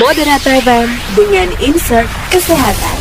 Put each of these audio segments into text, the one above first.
Moderator FM dengan insert kesehatan.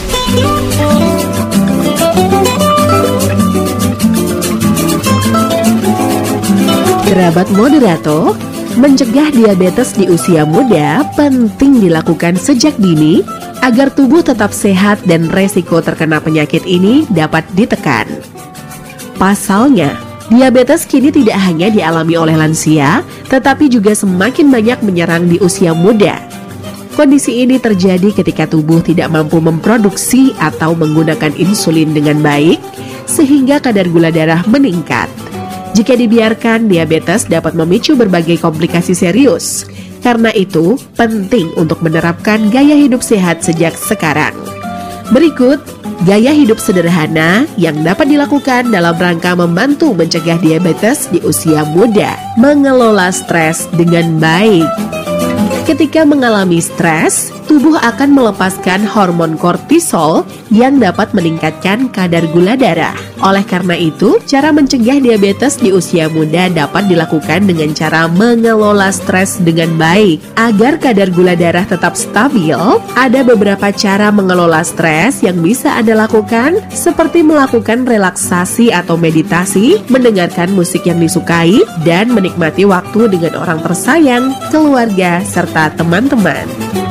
Kerabat moderator, mencegah diabetes di usia muda penting dilakukan sejak dini agar tubuh tetap sehat dan resiko terkena penyakit ini dapat ditekan. Pasalnya, diabetes kini tidak hanya dialami oleh lansia, tetapi juga semakin banyak menyerang di usia muda. Kondisi ini terjadi ketika tubuh tidak mampu memproduksi atau menggunakan insulin dengan baik, sehingga kadar gula darah meningkat. Jika dibiarkan, diabetes dapat memicu berbagai komplikasi serius. Karena itu, penting untuk menerapkan gaya hidup sehat sejak sekarang. Berikut, gaya hidup sederhana yang dapat dilakukan dalam rangka membantu mencegah diabetes di usia muda. Mengelola stres dengan baik. Ketika mengalami stres, tubuh akan melepaskan hormon kortisol yang dapat meningkatkan kadar gula darah. Oleh karena itu, cara mencegah diabetes di usia muda dapat dilakukan dengan cara mengelola stres dengan baik. Agar kadar gula darah tetap stabil, ada beberapa cara mengelola stres yang bisa Anda lakukan, seperti melakukan relaksasi atau meditasi, mendengarkan musik yang disukai, dan menikmati waktu dengan orang tersayang, keluarga, serta teman-teman.